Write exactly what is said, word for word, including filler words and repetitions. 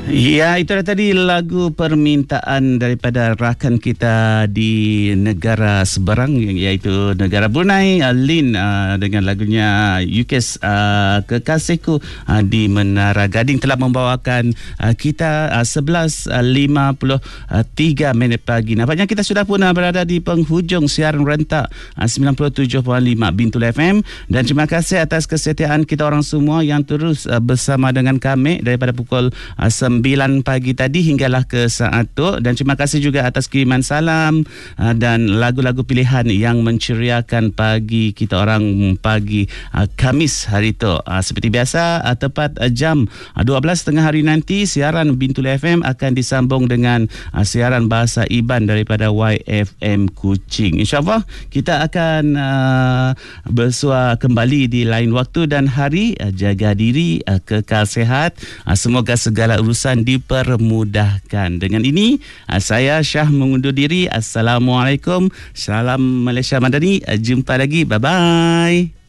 Ya, itu tadi lagu permintaan daripada rakan kita di negara seberang, iaitu negara Brunei, Lin, uh, dengan lagunya U K S uh, Kekasihku uh, di Menara Gading telah membawakan uh, kita uh, sebelas lima puluh tiga minit pagi. Nampaknya kita sudah pun uh, berada di penghujung siaran rentak uh, sembilan puluh tujuh perpuluhan lima Bintul F M, dan terima kasih atas kesetiaan kita orang semua yang terus uh, bersama dengan kami daripada pukul uh, sembilan pagi tadi hinggalah ke saat tu. Dan terima kasih juga atas kiriman salam uh, dan lagu-lagu pilihan yang menceriakan pagi kita orang pagi uh, Khamis hari tu. Uh, seperti biasa, uh, tepat uh, jam uh, dua belas tengah hari nanti, siaran Bintul F M akan disambung dengan uh, siaran bahasa Iban daripada Y F M Kuching. InsyaAllah kita akan uh, bersua kembali di lain waktu dan hari. Uh, jaga diri, uh, kekal sihat, uh, semoga segala urusan dipermudahkan. Dengan ini saya Syah mengundur diri. Assalamualaikum. Salam Malaysia Madani. Jumpa lagi. Bye bye.